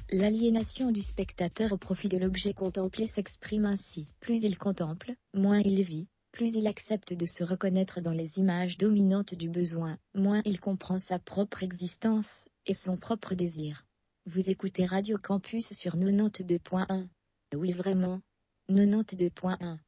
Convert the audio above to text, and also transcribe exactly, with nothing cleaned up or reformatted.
L'aliénation du spectateur au profit de l'objet contemplé s'exprime ainsi. Plus il contemple, moins il vit, plus il accepte de se reconnaître dans les images dominantes du besoin, moins il comprend sa propre existence, et son propre désir. Vous écoutez Radio Campus sur quatre-vingt-deux point un. Oui vraiment. quatre-vingt-deux point un.